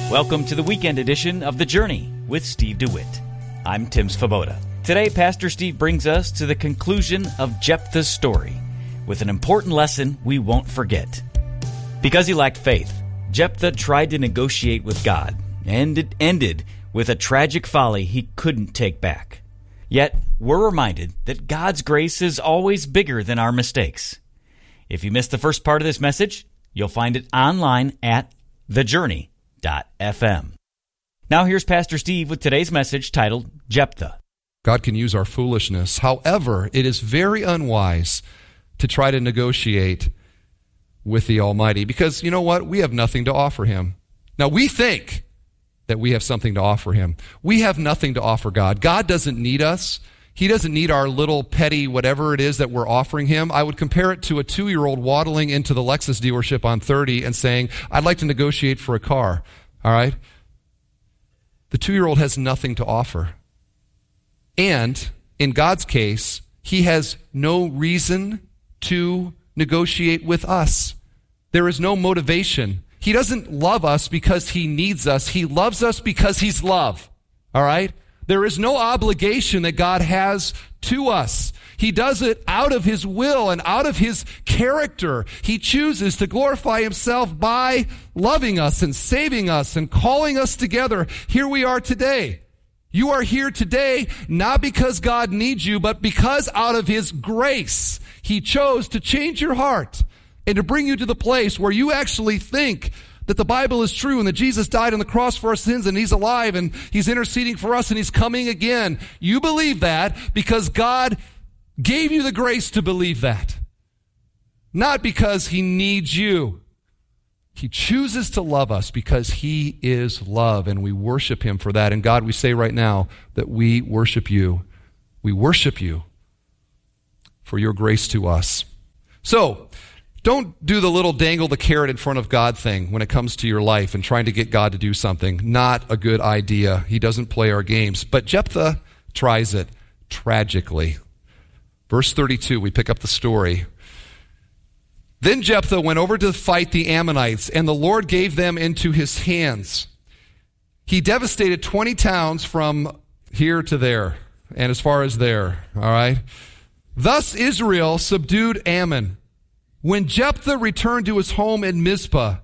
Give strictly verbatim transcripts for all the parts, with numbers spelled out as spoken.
Welcome to the weekend edition of The Journey with Steve DeWitt. I'm Tim Svoboda. Today, Pastor Steve brings us to the conclusion of Jephthah's story with an important lesson we won't forget. Because he lacked faith, Jephthah tried to negotiate with God, and it ended with a tragic folly he couldn't take back. Yet, we're reminded that God's grace is always bigger than our mistakes. If you missed the first part of this message, you'll find it online at the journey dot f m. Now here's Pastor Steve with today's message titled Jephthah. God can use our foolishness. However, it is very unwise to try to negotiate with the Almighty because, you know what? We have nothing to offer Him. Now, we think that we have something to offer Him. We have nothing to offer God. God doesn't need us. He doesn't need our little petty whatever it is that we're offering Him. I would compare it to a two-year-old waddling into the Lexus dealership on thirty and saying, I'd like to negotiate for a car. All right? The two-year-old has nothing to offer. And in God's case, He has no reason to negotiate with us. There is no motivation. He doesn't love us because He needs us. He loves us because He's love. All right? There is no obligation that God has to us. He does it out of His will and out of His character. He chooses to glorify Himself by loving us and saving us and calling us together. Here we are today. You are here today not because God needs you, but because out of His grace, He chose to change your heart and to bring you to the place where you actually think that the Bible is true and that Jesus died on the cross for our sins and He's alive and He's interceding for us and He's coming again. You believe that because God gave you the grace to believe that. Not because He needs you. He chooses to love us because He is love, and we worship Him for that. And God, we say right now that we worship You. We worship You for Your grace to us. So, don't do the little dangle the carrot in front of God thing when it comes to your life and trying to get God to do something. Not a good idea. He doesn't play our games. But Jephthah tries it tragically. Verse thirty-two, we pick up the story. Then Jephthah went over to fight the Ammonites, and the Lord gave them into his hands. He devastated twenty towns from here to there, and as far as there. All right? Thus Israel subdued Ammon. When Jephthah returned to his home in Mizpah,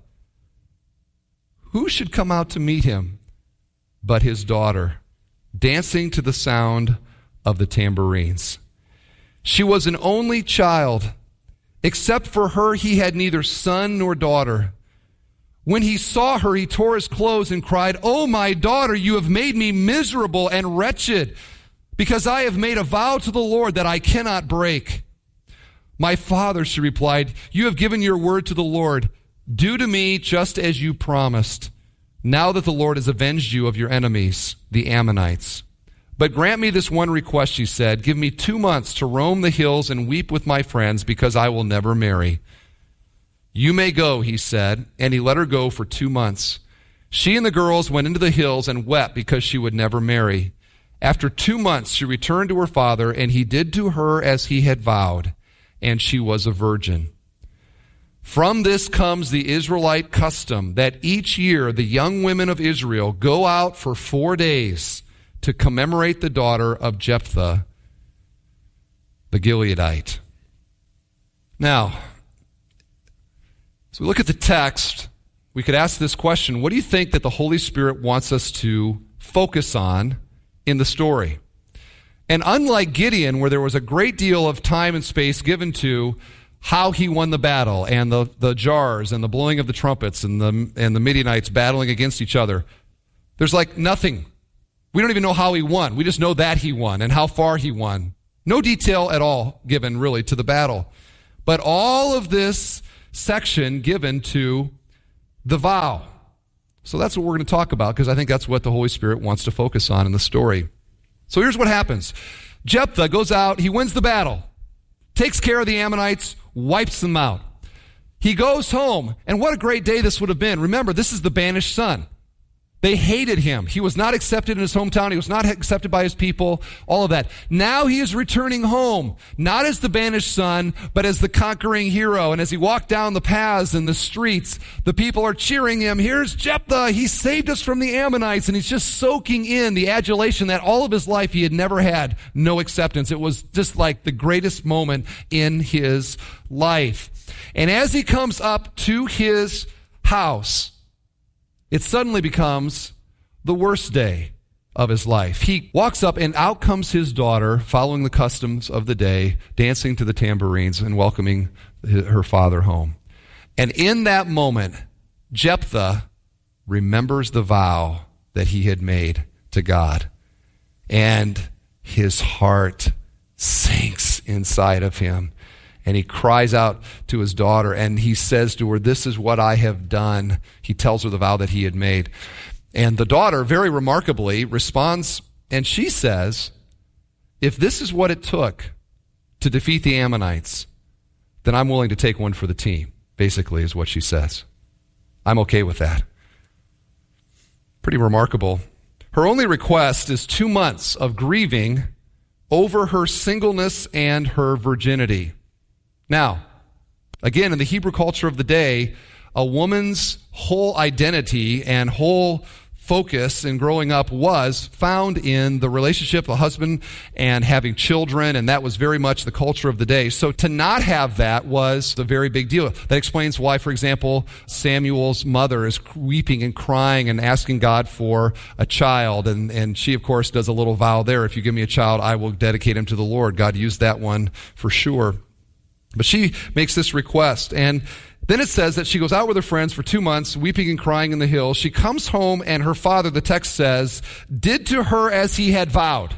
who should come out to meet him but his daughter, dancing to the sound of the tambourines? She was an only child. Except for her, he had neither son nor daughter. When he saw her, he tore his clothes and cried, "Oh, my daughter, you have made me miserable and wretched, because I have made a vow to the Lord that I cannot break." "My father," she replied, "you have given your word to the Lord. Do to me just as you promised, now that the Lord has avenged you of your enemies, the Ammonites. But grant me this one request," she said. "Give me two months to roam the hills and weep with my friends, because I will never marry." "You may go," he said, and he let her go for two months. She and the girls went into the hills and wept because she would never marry. After two months, she returned to her father, and he did to her as he had vowed, and she was a virgin. From this comes the Israelite custom that each year the young women of Israel go out for four days to commemorate the daughter of Jephthah, the Gileadite. Now, as we look at the text, we could ask this question: what do you think that the Holy Spirit wants us to focus on in the story? And unlike Gideon, where there was a great deal of time and space given to how he won the battle, and the, the jars, and the blowing of the trumpets, and the, and the Midianites battling against each other, there's like nothing. We don't even know how he won. We just know that he won and how far he won. No detail at all given, really, to the battle. But all of this section given to the vow. So that's what we're going to talk about, because I think that's what the Holy Spirit wants to focus on in the story. So here's what happens. Jephthah goes out, he wins the battle, takes care of the Ammonites, wipes them out. He goes home, and what a great day this would have been. Remember, this is the banished son. They hated him. He was not accepted in his hometown. He was not accepted by his people, all of that. Now he is returning home, not as the banished son, but as the conquering hero. And as he walked down the paths and the streets, the people are cheering him. Here's Jephthah. He saved us from the Ammonites. And he's just soaking in the adulation that all of his life he had never had no acceptance. It was just like the greatest moment in his life. And as he comes up to his house, it suddenly becomes the worst day of his life. He walks up and out comes his daughter, following the customs of the day, dancing to the tambourines and welcoming her father home. And in that moment, Jephthah remembers the vow that he had made to God. And his heart sinks inside of him. And he cries out to his daughter, and he says to her, "This is what I have done." He tells her the vow that he had made. And the daughter, very remarkably, responds, and she says, "If this is what it took to defeat the Ammonites, then I'm willing to take one for the team," basically is what she says. I'm okay with that. Pretty remarkable. Her only request is two months of grieving over her singleness and her virginity. Now, again, in the Hebrew culture of the day, a woman's whole identity and whole focus in growing up was found in the relationship of a husband and having children, and that was very much the culture of the day. So to not have that was a very big deal. That explains why, for example, Samuel's mother is weeping and crying and asking God for a child, and, and she, of course, does a little vow there. If you give me a child, I will dedicate him to the Lord. God used that one for sure. But she makes this request, and then it says that she goes out with her friends for two months, weeping and crying in the hills. She comes home, and her father, the text says, did to her as he had vowed.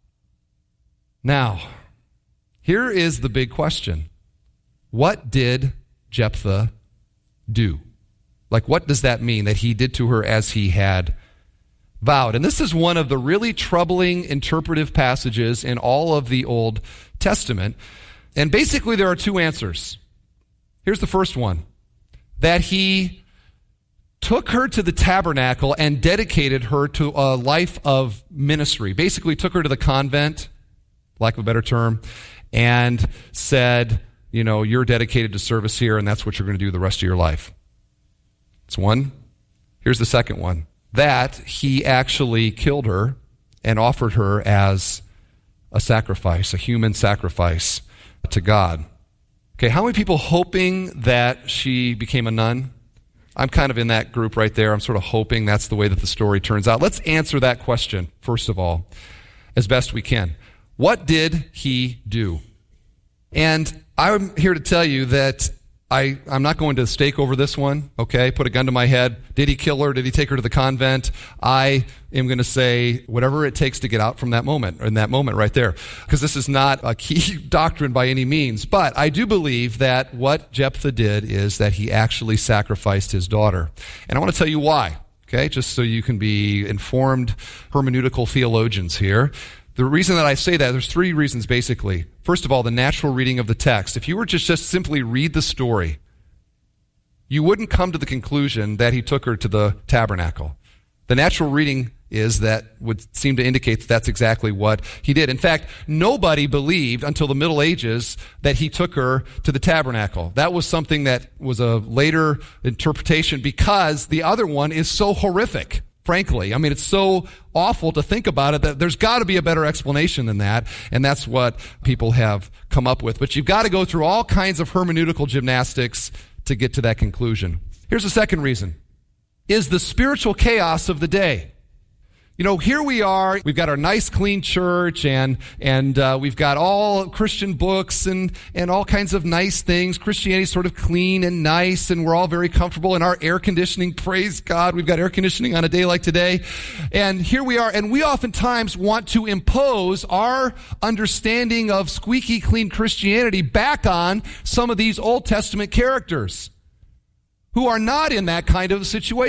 Now, here is the big question. What did Jephthah do? Like, what does that mean, that he did to her as he had vowed? And this is one of the really troubling interpretive passages in all of the Old Testament. And basically, there are two answers. Here's the first one. That he took her to the tabernacle and dedicated her to a life of ministry. Basically, took her to the convent, lack of a better term, and said, you know, you're dedicated to service here, and that's what you're going to do the rest of your life. That's one. Here's the second one. That he actually killed her and offered her as a sacrifice, a human sacrifice to God. Okay, how many people hoping that she became a nun? I'm kind of in that group right there. I'm sort of hoping that's the way that the story turns out. Let's answer that question, first of all, as best we can. What did he do? And I'm here to tell you that I, I'm not going to stake over this one, okay? Put a gun to my head. Did he kill her? Did he take her to the convent? I am going to say whatever it takes to get out from that moment, or in that moment right there. Because this is not a key doctrine by any means. But I do believe that what Jephthah did is that he actually sacrificed his daughter. And I want to tell you why, okay? Just so you can be informed hermeneutical theologians here. The reason that I say that, there's three reasons basically. First of all, the natural reading of the text. If you were to just simply read the story, you wouldn't come to the conclusion that he took her to the tabernacle. The natural reading is that would seem to indicate that that's exactly what he did. In fact, nobody believed until the Middle Ages that he took her to the tabernacle. That was something that was a later interpretation because the other one is so horrific. Frankly, I mean, it's so awful to think about it that there's got to be a better explanation than that, and that's what people have come up with. But you've got to go through all kinds of hermeneutical gymnastics to get to that conclusion. Here's the second reason, is the spiritual chaos of the day. You know, here we are, we've got our nice clean church, and and uh, we've got all Christian books and, and all kinds of nice things. Christianity's sort of clean and nice, and we're all very comfortable in our air conditioning. Praise God, we've got air conditioning on a day like today. And here we are, and we oftentimes want to impose our understanding of squeaky clean Christianity back on some of these Old Testament characters who are not in that kind of situation.